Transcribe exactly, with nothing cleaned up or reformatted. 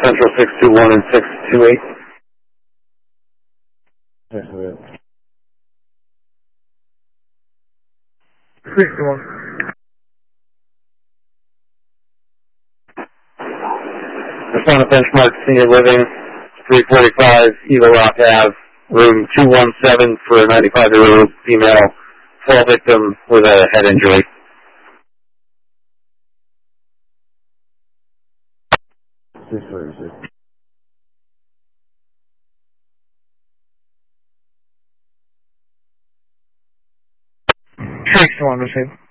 Central six two one and six two eight. six two one. Respond to Benchmark Senior Living, three forty-five, Eagle Rock Ave, room two one seven for a ninety-five-year-old female, fall victim with a head injury. six forty-six. six one, receive.